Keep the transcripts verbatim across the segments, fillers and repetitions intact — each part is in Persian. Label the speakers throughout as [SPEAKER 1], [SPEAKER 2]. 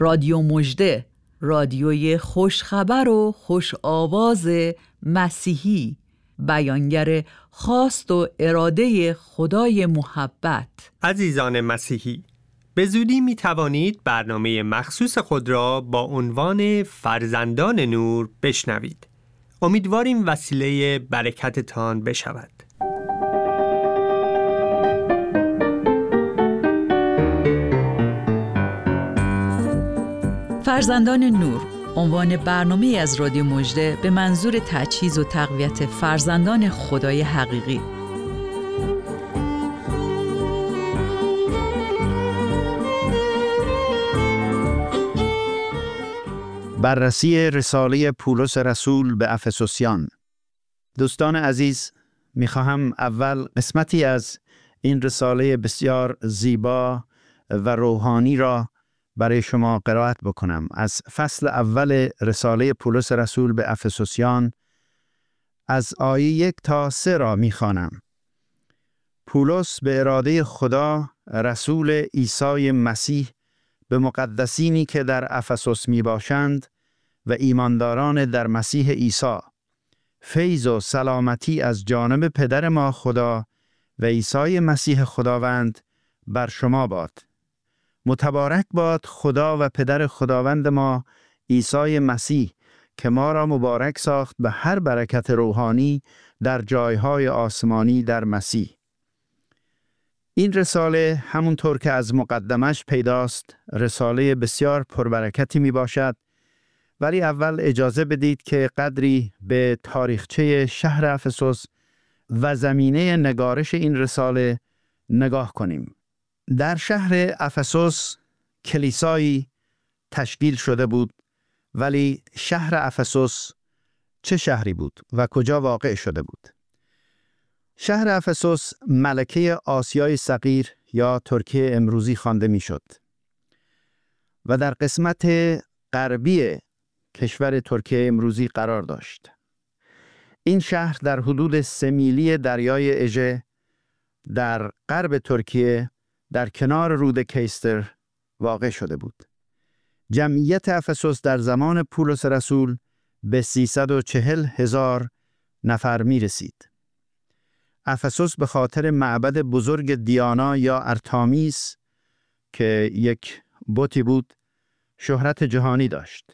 [SPEAKER 1] رادیو مژده، رادیوی خوشخبر و خوش آواز مسیحی، بیانگر خواست و اراده خدای محبت.
[SPEAKER 2] عزیزان مسیحی، به زودی می توانید برنامه مخصوص خود را با عنوان فرزندان نور بشنوید. امیدواریم وسیله برکتتان بشود.
[SPEAKER 1] فرزندان نور، عنوان برنامه از رادیو مژده به منظور تجهیز و تقویت فرزندان خدای حقیقی.
[SPEAKER 3] بررسی رساله پولس رسول به افسوسیان. دوستان عزیز، میخواهم اول قسمتی از این رساله بسیار زیبا و روحانی را برای شما قرائت بکنم. از فصل اول رساله پولس رسول به افسوسیان از آیه یک تا سه را میخوانم. پولس به اراده خدا رسول عیسی مسیح به مقدسینی که در افسوس می باشند و ایمانداران در مسیح عیسی، فیض و سلامتی از جانب پدر ما خدا و عیسی مسیح خداوند بر شما باد. متبارک باد خدا و پدر خداوند ما عیسی مسیح که ما را مبارک ساخت به هر برکت روحانی در جایهای آسمانی در مسیح. این رساله همونطور که از مقدمش پیداست رساله بسیار پربرکتی می باشد، ولی اول اجازه بدید که قدری به تاریخچه شهر افسوس و زمینه نگارش این رساله نگاه کنیم. در شهر افسوس کلیسایی تشکیل شده بود، ولی شهر افسوس چه شهری بود و کجا واقع شده بود؟ شهر افسوس ملکه آسیای صغیر یا ترکیه امروزی خوانده میشد و در قسمت غربی کشور ترکیه امروزی قرار داشت. این شهر در حدود سه میلی دریای اژه در غرب ترکیه در کنار رود کیستر واقع شده بود. جمعیت افسوس در زمان پولس رسول به سیصد و چهل هزار نفر می رسید. افسوس به خاطر معبد بزرگ دیانا یا ارتامیس که یک بتی بود شهرت جهانی داشت.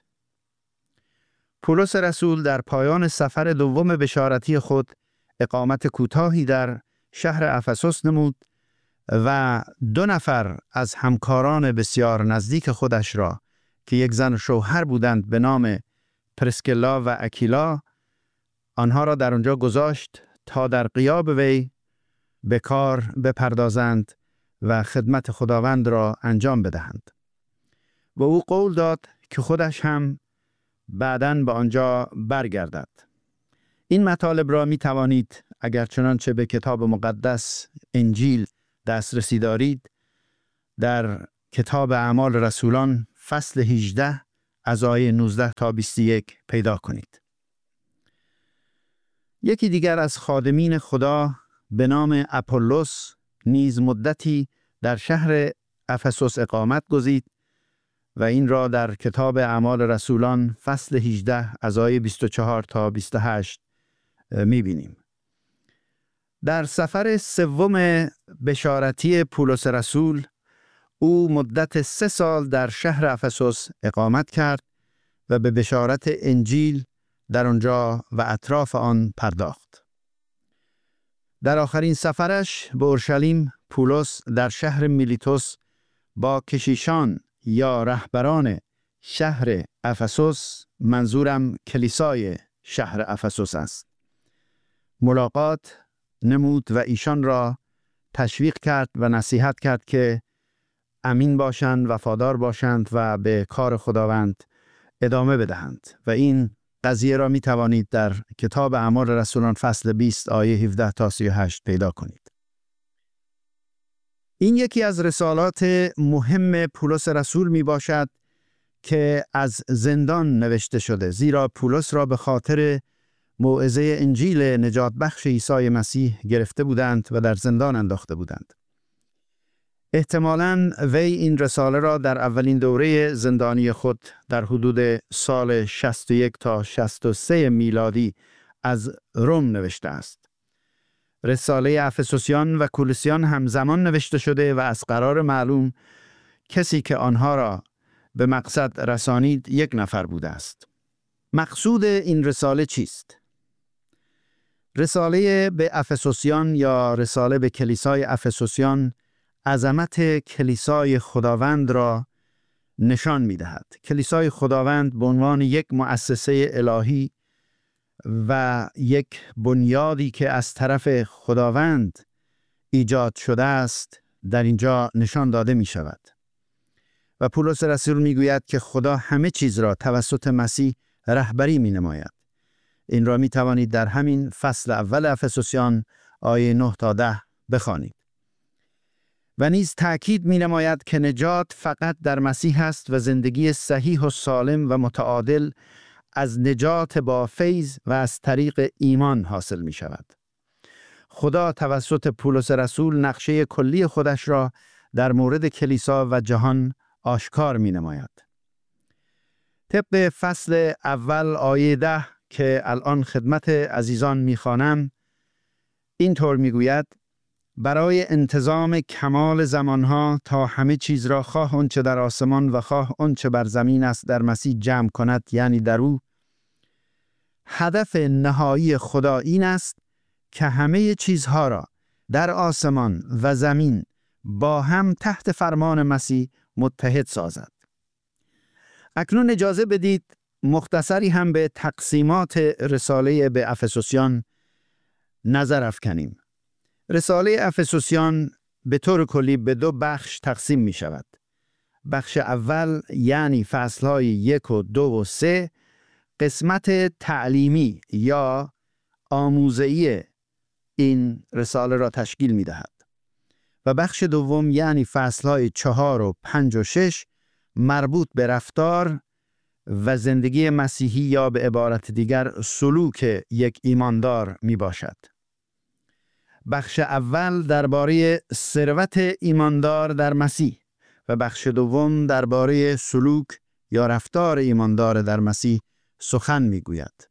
[SPEAKER 3] پولس رسول در پایان سفر دوم بشارتی خود اقامت کوتاهی در شهر افسوس نمود و دو نفر از همکاران بسیار نزدیک خودش را که یک زن و شوهر بودند به نام پرسکلا و اکیلا، آنها را در آنجا گذاشت تا در غیاب وی به کار بپردازند و خدمت خداوند را انجام بدهند. و او قول داد که خودش هم بعداً به آنجا برگردد. این مطالب را می توانید اگر چنانچه به کتاب مقدس انجیل دسترسی دارید در کتاب اعمال رسولان فصل هجده از آیه نوزده تا بیست و یک پیدا کنید. یکی دیگر از خادمین خدا به نام اپولوس نیز مدتی در شهر افسوس اقامت گزید و این را در کتاب اعمال رسولان فصل هجده از آیه بیست و چهار تا بیست و هشت می‌بینیم. در سفر سوم بشارتی پولس رسول او مدت سه سال در شهر افسوس اقامت کرد و به بشارت انجیل در آنجا و اطراف آن پرداخت. در آخرین سفرش به اورشلیم پولس در شهر میلیتوس با کشیشان یا رهبران شهر افسوس، منظورم کلیسای شهر افسوس است، ملاقات نمود و ایشان را تشویق کرد و نصیحت کرد که امین باشند، وفادار باشند و به کار خداوند ادامه بدهند. و این قضیه را می توانید در کتاب اعمال رسولان فصل بیست آیه هفده تا سی و هشت پیدا کنید. این یکی از رسالات مهم پولس رسول می باشد که از زندان نوشته شده، زیرا پولس را به خاطر موعظه انجیل نجات بخش عیسی مسیح گرفته بودند و در زندان انداخته بودند. احتمالاً وی این رساله را در اولین دوره زندانی خود در حدود سال شصت و یک تا شصت و سه میلادی از روم نوشته است. رساله افسوسیان و کولوسیان همزمان نوشته شده و از قرار معلوم کسی که آنها را به مقصد رسانید یک نفر بوده است. مقصود این رساله چیست؟ رساله به افسوسیان یا رساله به کلیسای افسوسیان عظمت کلیسای خداوند را نشان می دهد. کلیسای خداوند به عنوان یک مؤسسه الهی و یک بنیادی که از طرف خداوند ایجاد شده است در اینجا نشان داده می شود. و پولس رسول می گوید که خدا همه چیز را توسط مسیح رهبری می نماید. این را می توانید در همین فصل اول افسوسیان آیه نه تا ده بخوانید. و نیز تأکید می نماید که نجات فقط در مسیح است و زندگی صحیح و سالم و متعادل از نجات با فیض و از طریق ایمان حاصل می شود. خدا توسط پولس رسول نقشه کلی خودش را در مورد کلیسا و جهان آشکار می نماید. طبق فصل اول آیه ده که الان خدمت عزیزان می خوانم، اینطور می گوید: برای انتظام کمال زمانها تا همه چیز را خواه آنچه در آسمان و خواه آنچه بر زمین است در مسیح جمع کند، یعنی در او. هدف نهایی خدا این است که همه چیزها را در آسمان و زمین با هم تحت فرمان مسیح متحد سازد. اکنون اجازه بدید مختصری هم به تقسیمات رساله به افسوسیان نظر افکنیم. رساله افسوسیان به طور کلی به دو بخش تقسیم می شود. بخش اول یعنی فصلهای یک و دو و سه قسمت تعلیمی یا آموزه‌ای این رساله را تشکیل می دهد. و بخش دوم یعنی فصلهای چهار و پنج و شش مربوط به رفتار و زندگی مسیحی یا به عبارت دیگر سلوک یک ایماندار می باشد. بخش اول درباره ثروت ایماندار در مسیح و بخش دوم درباره سلوک یا رفتار ایماندار در مسیح سخن می گوید.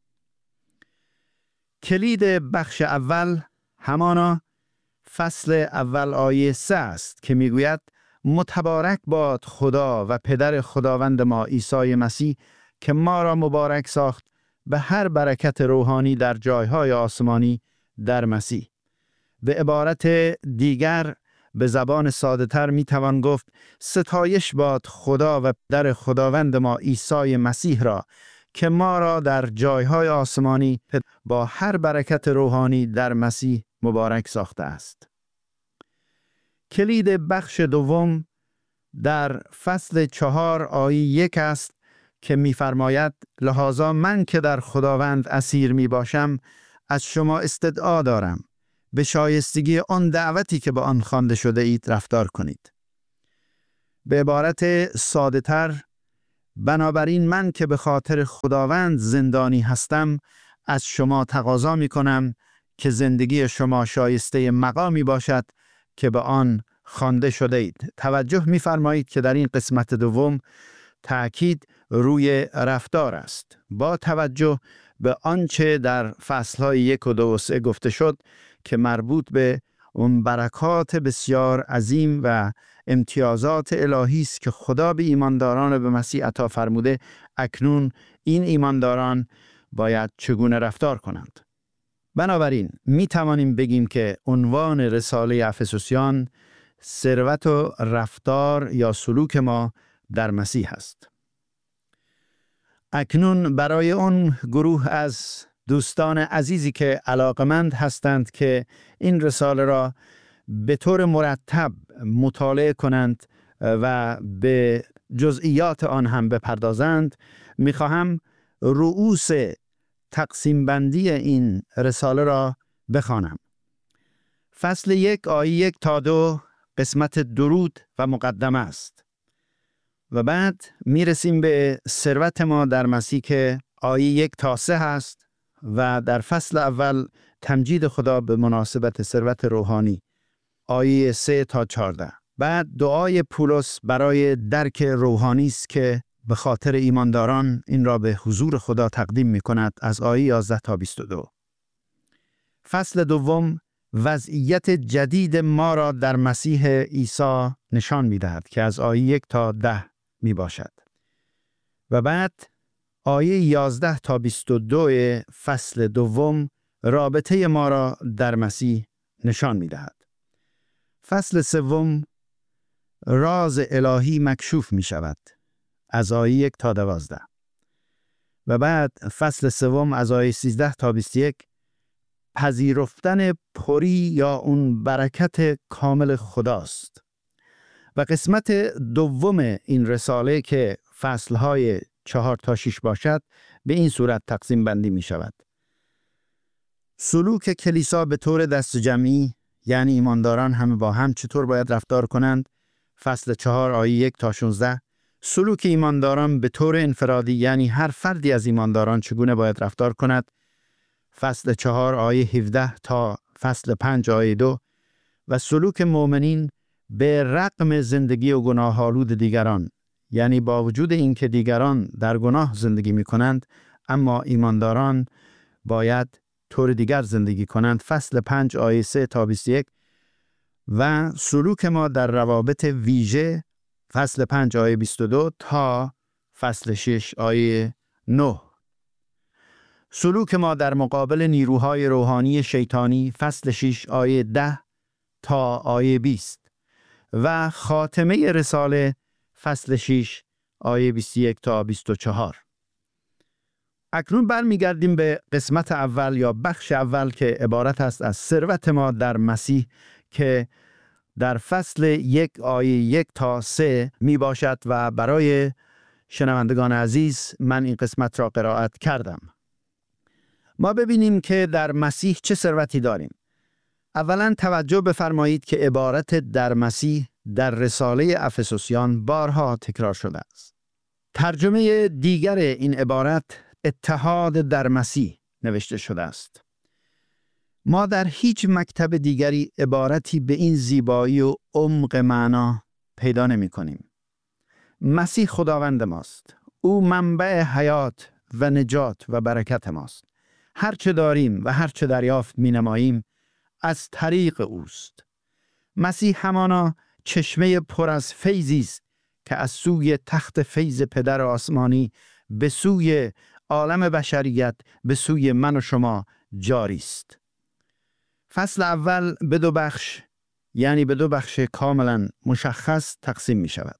[SPEAKER 3] کلید بخش اول همانا فصل اول آیه سه است که می گوید: متبارک باد خدا و پدر خداوند ما عیسی مسیح که ما را مبارک ساخت به هر برکت روحانی در جایهای آسمانی در مسیح. به عبارت دیگر به زبان ساده تر می توان گفت: ستایش باد خدا و پدر خداوند ما عیسی مسیح را که ما را در جایهای آسمانی با هر برکت روحانی در مسیح مبارک ساخته است. کلید بخش دوم در فصل چهار آیه یک است که می‌فرماید: لذا من که در خداوند اسیر می باشم از شما استدعا دارم به شایستگی آن دعوتی که به آن خوانده شده اید رفتار کنید. به عبارت ساده تر، بنابراین من که به خاطر خداوند زندانی هستم از شما تقاضا می کنم که زندگی شما شایسته مقامی باشد که به آن خوانده شده اید. توجه می فرمایید که در این قسمت دوم تأکید روی رفتار است. با توجه به آنچه در فصلهای یک و دو و سه گفته شد که مربوط به اون برکات بسیار عظیم و امتیازات الهی است که خدا به ایمانداران به مسیح عطا فرموده، اکنون این ایمانداران باید چگونه رفتار کنند. بنابراین می توانیم بگیم که عنوان رساله افسوسیان ثروت و رفتار یا سلوک ما در مسیح است. اکنون برای اون گروه از دوستان عزیزی که علاقمند هستند که این رساله را به طور مرتب مطالعه کنند و به جزئیات آن هم بپردازند، می‌خواهم رؤوس تقسیم بندی این رساله را بخوانم. فصل یک آیه یک تا دو قسمت درود و مقدمه است و بعد میرسیم به ثروت ما در مسیح که آیه یک تا سه هست و در فصل اول تمجید خدا به مناسبت ثروت روحانی آیه سه تا چهارده. بعد دعای پولس برای درک روحانی است که به خاطر ایمانداران این را به حضور خدا تقدیم می کند از آیه یازده تا بیست و دو. فصل دوم وضعیت جدید ما را در مسیح عیسی نشان می دهد که از آیه یک تا ده می باشد. و بعد آیه یازده تا بیست و دو فصل دوم رابطه ما را در مسیح نشان می دهد. فصل سوم راز الهی مکشوف می شود از آیه یک تا دوازده. و بعد فصل سوم از آیه سیزده تا بیست و یک پذیرفتن پری یا اون برکت کامل خداست. و قسمت دوم این رساله که فصلهای چهار تا شش باشد به این صورت تقسیم بندی می شود. سلوک کلیسا به طور دست جمعی، یعنی ایمانداران همه با هم چطور باید رفتار کنند، فصل چهار آیه یک تا شانزده. سلوک ایمانداران به طور انفرادی، یعنی هر فردی از ایمانداران چگونه باید رفتار کند، فصل چهار آیه هفده تا فصل پنج آیه دو. و سلوک مؤمنین به رغم زندگی و گناه آلود دیگران، یعنی با وجود اینکه دیگران در گناه زندگی می کنند اما ایمانداران باید طور دیگر زندگی کنند، فصل پنج آیه سه تا بیست و یک. و سلوک ما در روابط ویژه، فصل پنج آیه بیست و دو تا فصل شش آیه نه. سلوک ما در مقابل نیروهای روحانی شیطانی، فصل شش آیه ده تا آیه بیست. و خاتمه رساله فصل شش آیه بیست و یک تا بیست و چهار. اکنون برمیگردیم به قسمت اول یا بخش اول که عبارت است از ثروت ما در مسیح که در فصل یک آیه یک تا سه می باشد و برای شنوندگان عزیز من این قسمت را قرائت کردم. ما ببینیم که در مسیح چه ثروتی داریم. اولا توجه بفرمایید که عبارت در مسیح در رساله افسوسیان بارها تکرار شده است. ترجمه دیگر این عبارت اتحاد در مسیح نوشته شده است. ما در هیچ مکتب دیگری عبارتی به این زیبایی و عمق معنا پیدا نمی کنیم. مسیح خداوند ماست. او منبع حیات و نجات و برکت ماست. هر چه داریم و هر چه دریافت می نماییم از طریق اوست. مسیح همانا چشمه پر از فیضی است که از سوی تخت فیض پدر آسمانی به سوی عالم بشریت، به سوی من و شما جاری است. فصل اول به دو بخش، یعنی به دو بخش کاملا مشخص تقسیم می شود.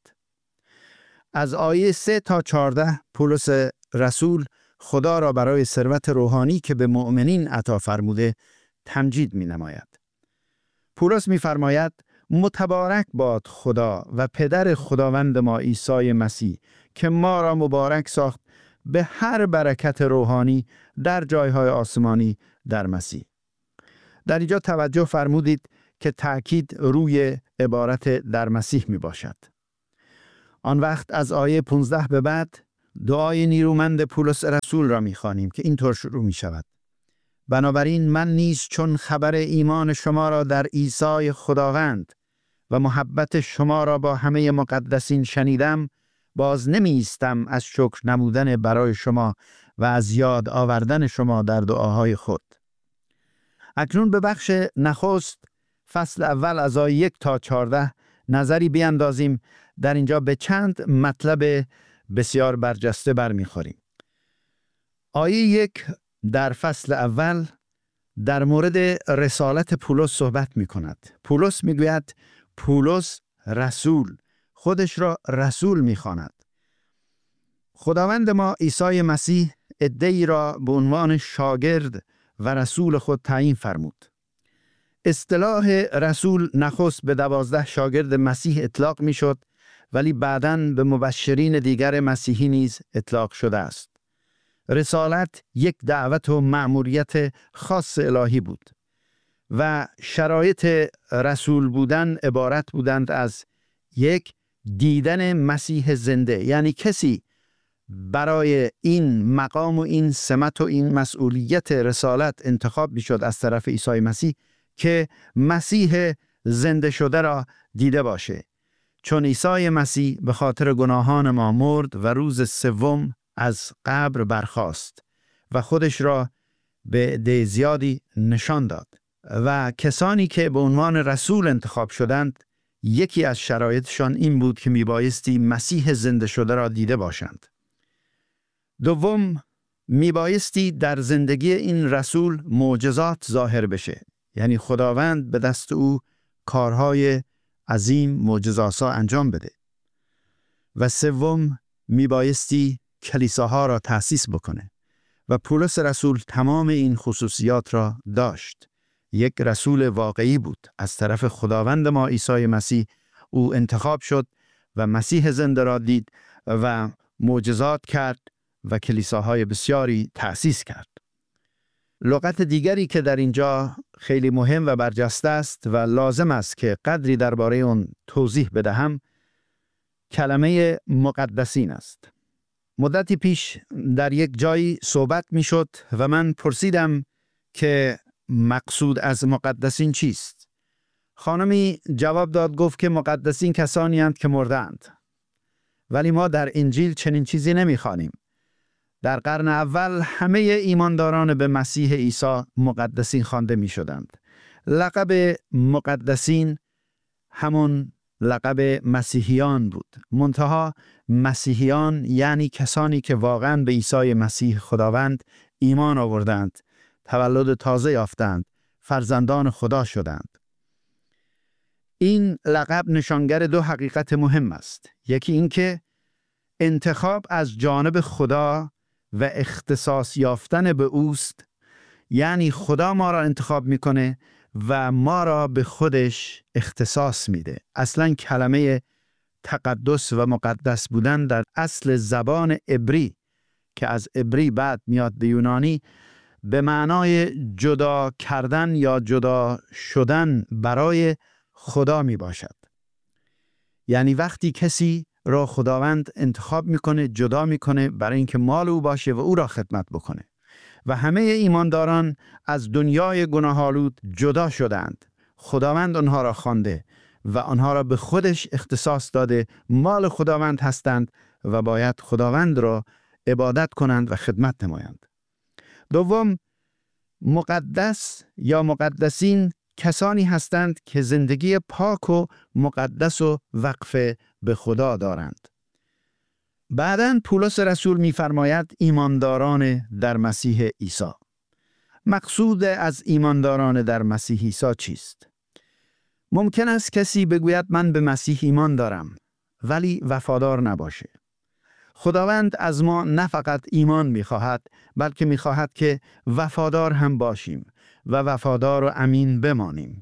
[SPEAKER 3] از آیه سه تا چهارده پولس رسول خدا را برای ثروت روحانی که به مؤمنین عطا فرموده تمجید می نماید. پولس می فرماید متبارک باد خدا و پدر خداوند ما عیسی مسیح که ما را مبارک ساخت به هر برکت روحانی در جایهای آسمانی در مسیح. در اینجا توجه فرمودید که تأکید روی عبارت در مسیح می باشد. آن وقت از آیه پانزده به بعد دعای نیرومند پولس رسول را می خوانیم که اینطور شروع می شود. بنابراین من نیز چون خبر ایمان شما را در عیسی خداوند و محبت شما را با همه مقدسین شنیدم، باز نمی ایستم از شکر نمودن برای شما و از یاد آوردن شما در دعاهای خود. اکنون به بخش نخست فصل اول از آیه یک تا چهارده نظری بیندازیم. در اینجا به چند مطلب بسیار برجسته برمیخوریم. آیه یک در فصل اول در مورد رسالت پولس صحبت می کند. پولس می گوید پولس رسول، خودش را رسول می خواند. خداوند ما عیسی مسیح عده‌ای را به عنوان شاگرد و رسول خود تعیین فرمود. اصطلاح رسول نخست به دوازده شاگرد مسیح اطلاق می شد، ولی بعداً به مبشرین دیگر مسیحی نیز اطلاق شده است. رسالت یک دعوت و مأموریت خاص الهی بود و شرایط رسول بودن عبارت بودند از یک، دیدن مسیح زنده، یعنی کسی برای این مقام و این سمت و این مسئولیت رسالت انتخاب می شد از طرف عیسی مسیح که مسیح زنده شده را دیده باشه، چون عیسی مسیح به خاطر گناهان ما مرد و روز سوم از قبر برخاست و خودش را به عده زیادی نشان داد. و کسانی که به عنوان رسول انتخاب شدند، یکی از شرایطشان این بود که میبایستی مسیح زنده شده را دیده باشند. دوم، میبایستی در زندگی این رسول معجزات ظاهر بشه، یعنی خداوند به دست او کارهای عظیم معجزه‌آسا انجام بده. و سوم، میبایستی کلیساها را تأسیس بکنه و پولس رسول تمام این خصوصیات را داشت. یک رسول واقعی بود از طرف خداوند ما عیسی مسیح. او انتخاب شد و مسیح زنده را دید و معجزات کرد و کلیساهای بسیاری تأسیس کرد. لغت دیگری که در اینجا خیلی مهم و برجسته است و لازم است که قدری درباره اون توضیح بدهم، کلمه مقدسین است. مدتی پیش در یک جایی صحبت می شد و من پرسیدم که مقصود از مقدسین چیست؟ خانمی جواب داد، گفت که مقدسین کسانی هستند که مردند. ولی ما در انجیل چنین چیزی نمی خوانیم. در قرن اول همه ایمانداران به مسیح عیسی مقدسین خوانده می شدند. لقب مقدسین همون لقب مسیحیان بود. منتها مسیحیان یعنی کسانی که واقعاً به عیسی مسیح خداوند ایمان آوردند، تولد تازه یافتند، فرزندان خدا شدند. این لقب نشانگر دو حقیقت مهم است. یکی این که انتخاب از جانب خدا و اختصاص یافتن به اوست، یعنی خدا ما را انتخاب میکنه و ما را به خودش اختصاص میده. اصلا کلمه تقدس و مقدس بودن در اصل زبان عبری که از عبری بعد میاد به یونانی، به معنای جدا کردن یا جدا شدن برای خدا می باشد. یعنی وقتی کسی را خداوند انتخاب میکنه، جدا میکنه برای اینکه مال او باشه و او را خدمت بکنه. و همه ایمانداران از دنیای گناه‌آلود جدا شدند. خداوند آنها را خوانده و آنها را به خودش اختصاص داده، مال خداوند هستند و باید خداوند را عبادت کنند و خدمت نمایند. دوم، مقدس یا مقدسین کسانی هستند که زندگی پاک و مقدس و وقف به خدا دارند. بعداً پولس رسول می‌فرماید ایمانداران در مسیح عیسی. مقصود از ایمانداران در مسیح عیسی چیست؟ ممکن است کسی بگوید من به مسیح ایمان دارم ولی وفادار نباشه. خداوند از ما نه فقط ایمان می‌خواهد بلکه می‌خواهد که وفادار هم باشیم و وفادار و امین بمانیم.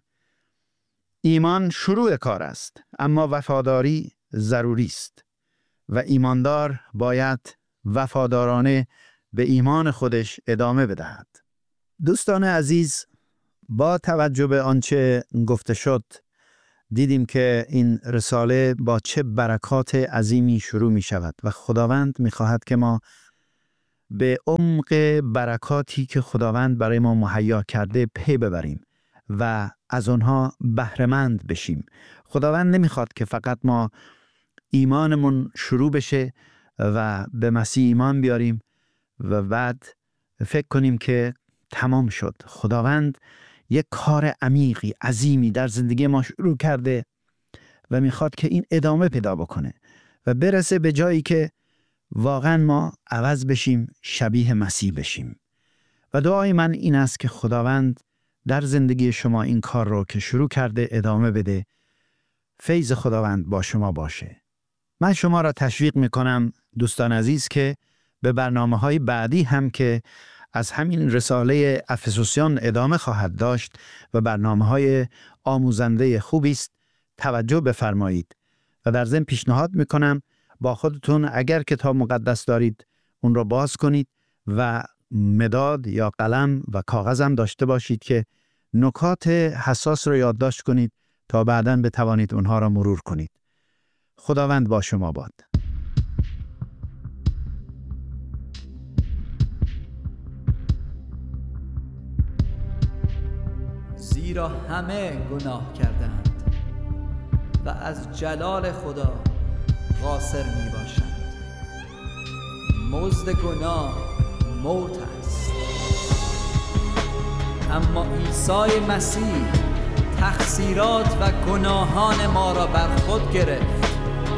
[SPEAKER 3] ایمان شروع کار است، اما وفاداری ضروری است و ایماندار باید وفادارانه به ایمان خودش ادامه بدهد. دوستان عزیز، با توجه به آنچه گفته شد، دیدیم که این رساله با چه برکات عظیمی شروع می شود و خداوند می خواهد که ما به عمق برکاتی که خداوند برای ما مهیا کرده پی ببریم و از آنها بهره‌مند بشیم. خداوند نمی خواد که فقط ما ایمانمون شروع بشه و به مسیح ایمان بیاریم و بعد فکر کنیم که تمام شد. خداوند یک کار عمیقی، عظیمی در زندگی ما شروع کرده و میخواد که این ادامه پیدا بکنه و برسه به جایی که واقعا ما عوض بشیم، شبیه مسیح بشیم. و دعای من این است که خداوند در زندگی شما این کار رو که شروع کرده ادامه بده. فیض خداوند با شما باشه. من شما را تشویق میکنم دوستان عزیز که به برنامه‌های بعدی هم که از همین رساله افسوسیان ادامه خواهد داشت و برنامه‌های آموزنده خوبی است، توجه بفرمایید. و در ضمن پیشنهاد میکنم با خودتون اگر کتاب مقدس دارید اون را باز کنید و مداد یا قلم و کاغذ هم داشته باشید که نکات حساس رو یادداشت کنید تا بعداً بتوانید اونها را مرور کنید. خداوند با شما باد.
[SPEAKER 4] زیرا همه گناه کردند و از جلال خدا قاصر می باشند. مزد گناه موت است، اما عیسی مسیح تقصیرات و گناهان ما را بر خود گرفت